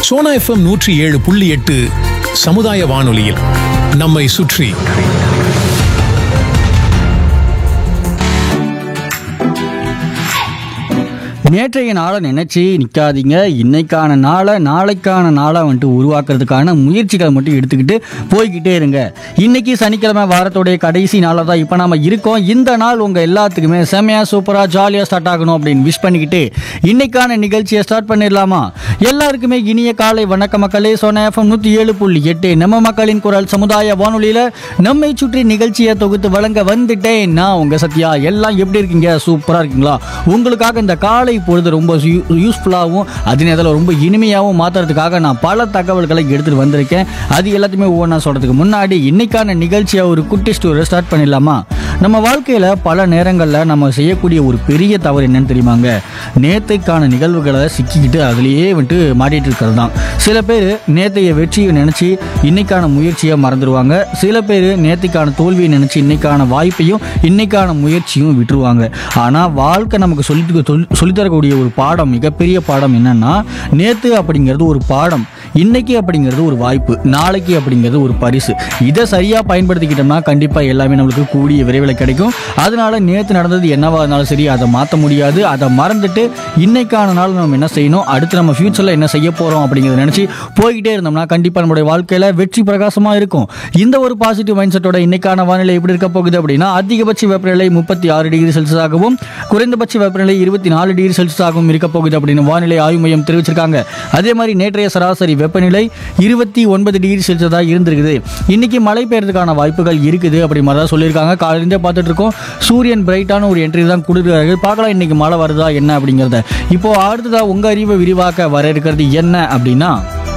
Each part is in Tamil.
சோனா எஃப்எம் 107.8 சமுதாய வானொலியில் நம்மை சுற்றி. நேற்றைய நாளை நினைச்சு நிற்காதீங்க. இன்னைக்கான நாளை நாளைக்கான நாளை வந்துட்டு உருவாக்குறதுக்கான முயற்சிகளை மட்டும் எடுத்துக்கிட்டு போய்கிட்டே இருங்க. இன்னைக்கு சனிக்கிழமை, வாரத்தோடைய கடைசி நாளாக தான் இப்போ நாம இருக்கோம். இந்த நாள் உங்கள் எல்லாத்துக்குமே செமையாக சூப்பராக ஜாலியாக ஸ்டார்ட் ஆகணும் அப்படின்னு விஷ் பண்ணிக்கிட்டு இன்னைக்கான நிகழ்ச்சியை ஸ்டார்ட் பண்ணிடலாமா? எல்லாருக்குமே இனிய காலை வணக்க மக்களே. சோனா எஃப்எம் 107.8 நம்ம மக்களின் குரல் சமுதாய வானொலியில் நம்மை சுற்றி நிகழ்ச்சியை தொகுத்து வழங்க வந்துட்டேன். நான் உங்கள் சத்யா. எல்லாம் எப்படி இருக்கீங்க? சூப்பராக இருக்கீங்களா? உங்களுக்காக இந்த காலை பொழுது ரொம்ப யூஸ்ஃபுல்லாகவும் அதே நேரத்தில் ரொம்ப இனிமையாகவும் மாற்றுறதுக்காக நான் பல தகவல்களை எடுத்துகிட்டு வந்திருக்கேன். அது எல்லாத்தையுமே ஒவ்வொன்றா சொல்கிறதுக்கு முன்னாடி இன்னைக்கான நிகழ்ச்சியை ஒரு குட்டி ஸ்டோரி ஸ்டார்ட் பண்ணிடலாமா? நம்ம வாழ்க்கையில் பல நேரங்களில் நம்ம செய்யக்கூடிய ஒரு பெரிய தவறு என்னன்னு தெரியுமாங்க? நேற்றைக்கான நிகழ்வுகளை சிக்கிக்கிட்டு அதுலேயே வந்துட்டு மாட்டிகிட்டு இருக்கிறது தான். சில பேர் நேற்றைய வெற்றியை நினச்சி இன்னைக்கான முயற்சியை மறந்துடுவாங்க. சில பேர் நேற்றைக்கான தோல்வியை நினச்சி இன்னைக்கான வாய்ப்பையும் இன்னைக்கான முயற்சியும் விட்டுருவாங்க. ஆனால் வாழ்க்கை நமக்கு சொல்லித்தரக்கூடிய ஒரு பாடம், மிகப்பெரிய பாடம் என்னன்னா, நேற்று அப்படிங்கிறது ஒரு பாடம், இன்னைக்கு அப்படிங்கிறது ஒரு வாய்ப்பு, நாளைக்கு அப்படிங்கிறது ஒரு பரிசு. இதை சரியாக பயன்படுத்திக்கிட்டோம்னா கண்டிப்பாக எல்லாமே நம்மளுக்கு கூடிய விரைவில் கிடைக்கும். அதனால நேற்று நடந்தது என்னவா இருந்தாலும் சரி, அதை மாற்ற முடியாது. அதை மறந்துட்டு இன்னைக்கான நாள் நம்ம என்ன செய்யணும், அடுத்து நம்ம ஃபியூச்சரில் என்ன செய்ய போகிறோம் அப்படிங்கிறத நினச்சி போய்கிட்டே இருந்தோம்னா கண்டிப்பாக நம்மளுடைய வாழ்க்கையில் வெற்றி பிரகாசமாக இருக்கும். இந்த ஒரு பாசிட்டிவ் மைண்ட் செட்டோட இன்னைக்கான வானிலை எப்படி இருக்க போகுது அப்படின்னா, அதிகபட்ச வெப்பநிலை 36 டிகிரி செல்சியஸாகவும் குறைந்தபட்ச வெப்பநிலை 24 டிகிரி செல்சியஸாகவும் இருக்க போகுது அப்படின்னு வானிலை ஆய்வு மையம் தெரிவிச்சிருக்காங்க. அதே மாதிரி நேற்றைய சராசரி வெப்பநிலை 29 டிகிரி செல்சியஸாக இருந்திருக்குது. இன்னைக்கு மழை பெய்யறதுக்கான வாய்ப்புகள் இருக்குது அப்படி மாதிரி தான் சொல்லியிருக்காங்க. காலையிலேருந்தே பார்த்துட்டு இருக்கோம், சூரியன் பிரைட்டான ஒரு என்ட்ரி தான் கொடுக்குறார்கள். பார்க்கலாம் இன்னைக்கு மழை வருதா என்ன அப்படிங்கிறத. இப்போ அடுத்ததா உங்க அறிவை விரிவாக்க வர இருக்கிறது என்ன அப்படின்னா,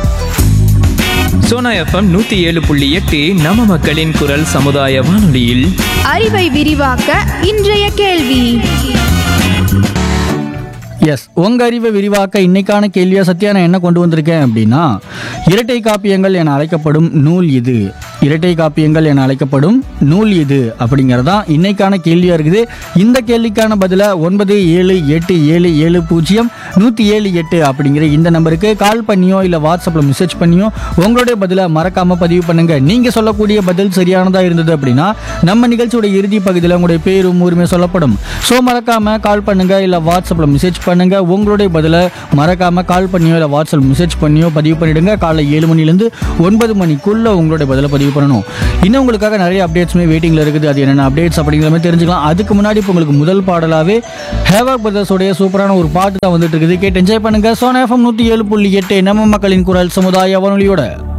சோனா எஃப்எம் 107.8 நம்ம மக்களின் குரல் சமுதாய வானொலியில் அறிவை விரிவாக்க இன்றைய கேள்வி. எஸ், உங்க அறிவை விரிவாக்க இன்னைக்கான கேள்வியா சத்யா நான் என்ன கொண்டு வந்திருக்கேன் அப்படின்னா, இரட்டை காப்பியங்கள் என அழைக்கப்படும் நூல் இது. இரட்டை காப்பியங்கள் என அழைக்கப்படும் நூல் இது அப்படிங்கிறதா இன்னைக்கான கேள்வியா இருக்குது. இந்த கேள்விக்கான பதில 9787700178 அப்படிங்கிற இந்த நம்பருக்கு கால் பண்ணியோ இல்லை வாட்ஸ்அப்பில் மெசேஜ் பண்ணியோ உங்களுடைய பதில மறக்காம பதிவு பண்ணுங்க. நீங்க சொல்லக்கூடிய பதில் சரியானதா இருந்தது அப்படின்னா நம்ம நிகழ்ச்சியோட இறுதி பகுதியில் உங்களுடைய பேரும் ஊருமே சொல்லப்படும். ஸோ மறக்காம கால் பண்ணுங்க, இல்லை வாட்ஸ்அப்பில் மெசேஜ் பண்ணுங்க. உங்களுடைய பதில மறக்காம கால் பண்ணியோ இல்லை வாட்ஸ்அப் மெசேஜ் பண்ணியோ பதிவு பண்ணிடுங்க. காலை 7 மணிலேருந்து 9 மணிக்குள்ள உங்களுடைய பதில பதிவு பண்ணணும். இன்னும் உங்களுக்காக நிறைய அப்டேட்ஸ்மே வெயிட்டிங்ல இருக்குது. அது என்னென்ன அப்டேட்ஸ் அப்படிங்கிற மாதிரி தெரிஞ்சுக்கலாம். அதுக்கு முன்னாடி இப்போ உங்களுக்கு முதல் பாடலாவே ஹேவாக் பிரதர்ஸோடைய சூப்பரான ஒரு பாட்டு தான் வந்துட்டு இருக்குது. கேட்டு என்ஜாய் பண்ணுங்க. சோனா எஃப்எம் 107.8 நம்ம மக்களின் குரல் சமுதாய வானொலியோட.